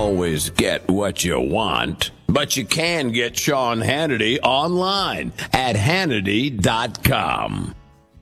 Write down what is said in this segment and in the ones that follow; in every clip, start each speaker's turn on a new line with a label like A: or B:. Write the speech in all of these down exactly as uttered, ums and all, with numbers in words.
A: always get what you want, but you can get Sean Hannity online at Hannity dot com.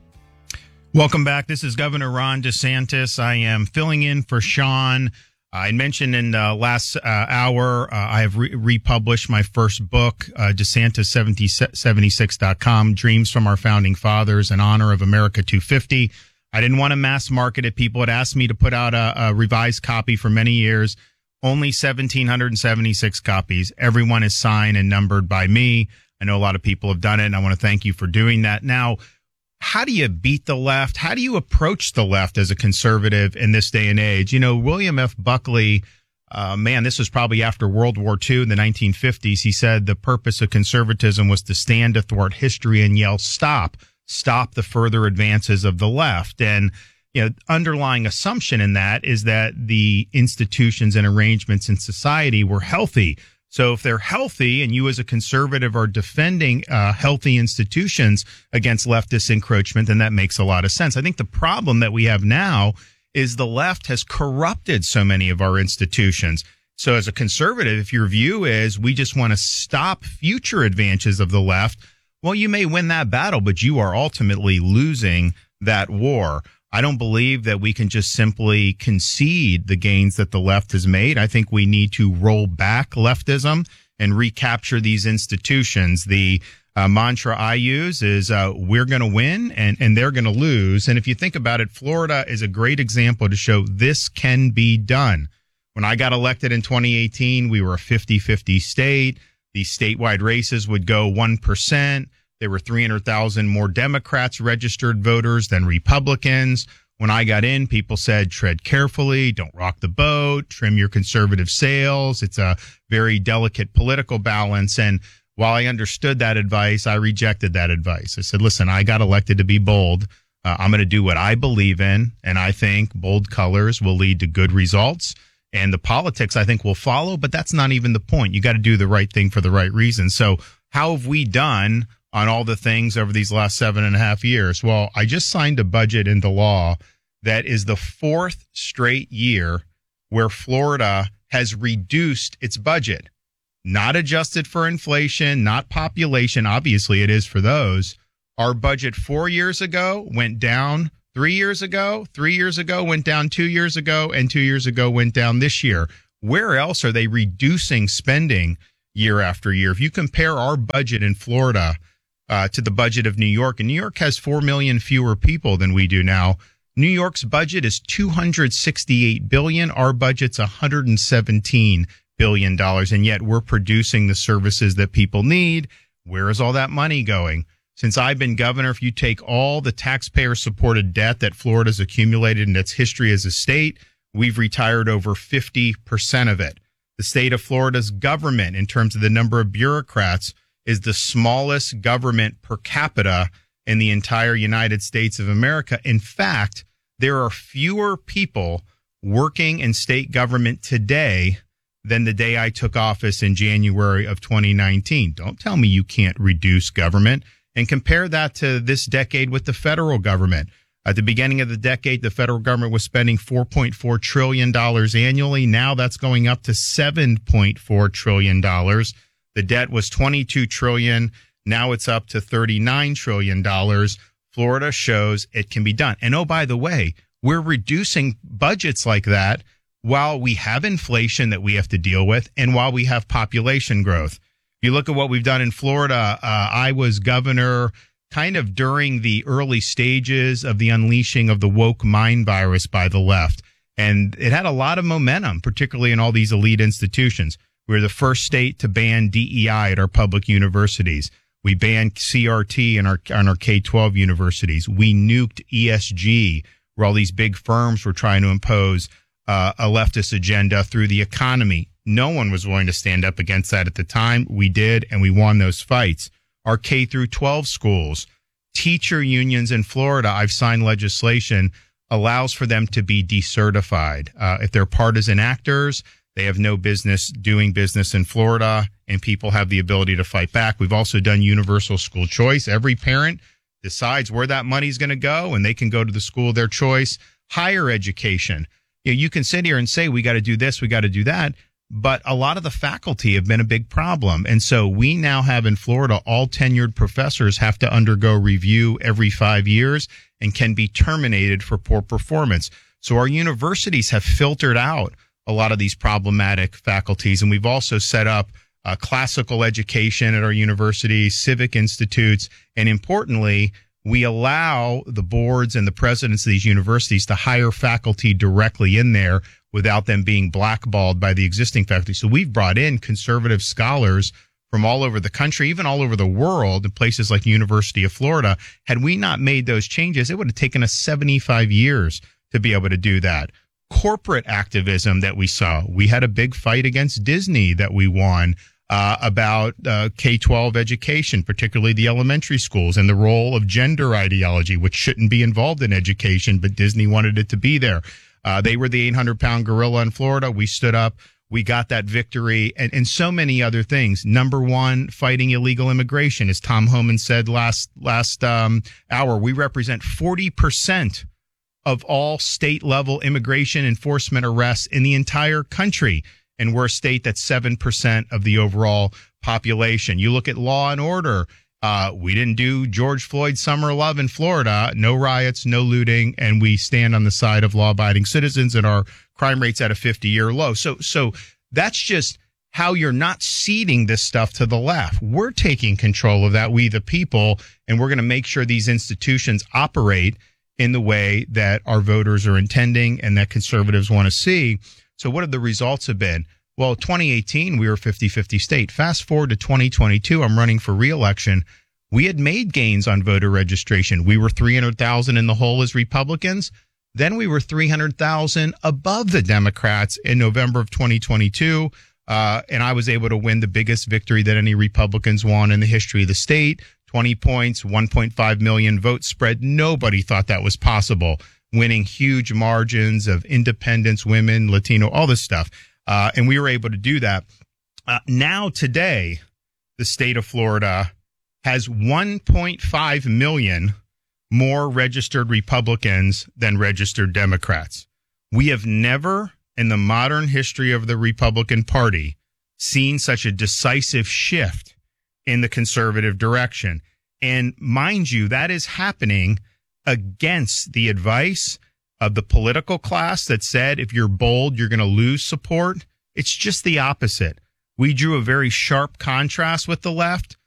B: Welcome back. This is Governor Ron DeSantis. I am filling in for Sean. I mentioned in the last uh, hour, uh, I have re- republished my first book, uh, DeSantis seventy-six dot com, Dreams from Our Founding Fathers in honor of America two fifty. I didn't want to mass market it. People had asked me to put out a, a revised copy for many years. Only one thousand seven hundred seventy-six copies. Everyone is signed and numbered by me. I know a lot of people have done it, and I want to thank you for doing that. Now, how do you beat the left? How do you approach the left as a conservative in this day and age? You know, William F. Buckley, uh, man, this was probably after World War Two in the nineteen fifties. He said the purpose of conservatism was to stand athwart history and yell, stop, stop the further advances of the left. And, you know, underlying assumption in that is that the institutions and arrangements in society were healthy. So if they're healthy and you as a conservative are defending uh, healthy institutions against leftist encroachment, then that makes a lot of sense. I think the problem that we have now is the left has corrupted so many of our institutions. So as a conservative, if your view is we just want to stop future advances of the left, well, you may win that battle, but you are ultimately losing that war. I don't believe that we can just simply concede the gains that the left has made. I think we need to roll back leftism and recapture these institutions. The uh, mantra I use is uh, we're going to win and, and they're going to lose. And if you think about it, Florida is a great example to show this can be done. When I got elected in twenty eighteen, we were a fifty-fifty state. These statewide races would go one percent. There were three hundred thousand more Democrats registered voters than Republicans. When I got in, people said, tread carefully, don't rock the boat, trim your conservative sails. It's a very delicate political balance. And while I understood that advice, I rejected that advice. I said, listen, I got elected to be bold. Uh, I'm going to do what I believe in. And I think bold colors will lead to good results. And the politics, I think, will follow. But that's not even the point. You got to do the right thing for the right reason. So how have we done on all the things over these last seven and a half years? Well, I just signed a budget into law that is the fourth straight year where Florida has reduced its budget, not adjusted for inflation, not population. Obviously, it is for those. Our budget four years ago went down three years ago, three years ago went down two years ago, and two years ago went down this year. Where else are they reducing spending year after year? If you compare our budget in Florida Uh, to the budget of New York. And New York has four million fewer people than we do now. New York's budget is two hundred sixty-eight billion dollars. Our budget's one hundred seventeen billion dollars. And yet we're producing the services that people need. Where is all that money going? Since I've been governor, if you take all the taxpayer-supported debt that Florida's accumulated in its history as a state, we've retired over fifty percent of it. The state of Florida's government, in terms of the number of bureaucrats, is the smallest government per capita in the entire United States of America. In fact, there are fewer people working in state government today than the day I took office in January of twenty nineteen. Don't tell me you can't reduce government. And compare that to this decade with the federal government. At the beginning of the decade, the federal government was spending four point four trillion dollars annually. Now that's going up to seven point four trillion dollars. The debt was twenty-two trillion dollars. Now it's up to thirty-nine trillion dollars. Florida shows it can be done. And oh, by the way, we're reducing budgets like that while we have inflation that we have to deal with and while we have population growth. If you look at what we've done in Florida, uh, I was governor kind of during the early stages of the unleashing of the woke mind virus by the left. And it had a lot of momentum, particularly in all these elite institutions. We were the first state to ban D E I at our public universities. We banned C R T in our, in our K twelve universities. We nuked E S G, where all these big firms were trying to impose uh, a leftist agenda through the economy. No one was willing to stand up against that at the time. We did, and we won those fights. Our K through twelve schools, teacher unions in Florida, I've signed legislation, allows for them to be decertified. Uh, if they're partisan actors, they have no business doing business in Florida, and people have the ability to fight back. We've also done universal school choice. Every parent decides where that money's going to go, and they can go to the school of their choice. Higher education. You know, you can sit here and say, we got to do this, we got to do that. but a lot of the faculty have been a big problem. And so we now have in Florida, all tenured professors have to undergo review every five years and can be terminated for poor performance. So our universities have filtered out a lot of these problematic faculties. And we've also set up uh, classical education at our universities, civic institutes, and importantly, we allow the boards and the presidents of these universities to hire faculty directly in there without them being blackballed by the existing faculty. So we've brought in conservative scholars from all over the country, even all over the world, in places like the University of Florida. Had we not made those changes, it would have taken us seventy-five years to be able to do that. Corporate activism that we saw. We had a big fight against Disney that we won uh, about uh, K twelve education, particularly the elementary schools, and the role of gender ideology, which shouldn't be involved in education, but Disney wanted it to be there. Uh, they were the eight hundred pound gorilla in Florida. We stood up. We got that victory, and, and so many other things. Number one, fighting illegal immigration. As Tom Homan said last last um, hour, we represent forty percent of all state-level immigration enforcement arrests in the entire country, and we're a state that's seven percent of the overall population. You look at law and order. Uh, we didn't do George Floyd's Summer of Love in Florida. No riots, no looting, and we stand on the side of law-abiding citizens, and our crime rate's at a fifty-year low. So, so that's just how you're not ceding this stuff to the left. We're taking control of that, we the people, and we're going to make sure these institutions operate in the way that our voters are intending and that conservatives want to see. So what have the results have been? Well, twenty eighteen, we were a fifty-fifty state. Fast forward to twenty twenty-two, I'm running for re-election. We had made gains on voter registration. We were three hundred thousand in the hole as Republicans. Then we were three hundred thousand above the Democrats in November of twenty twenty-two. Uh, and I was able to win the biggest victory that any Republicans won in the history of the state. twenty points, one point five million vote spread. Nobody thought that was possible. Winning huge margins of independents, women, Latino, all this stuff. Uh, and we were able to do that. Uh, now today, the state of Florida has one point five million more registered Republicans than registered Democrats. We have never in the modern history of the Republican Party seen such a decisive shift in the conservative direction. And mind you, that is happening against the advice of the political class that said if you're bold, you're going to lose support. It's just the opposite. We drew a very sharp contrast with the left.